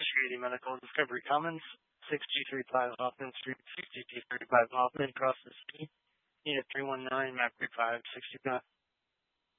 Shady Medical Discovery Commons, 6235 Hoffman Street, 6235 Hoffman, across the city. Unit 319, map 3565.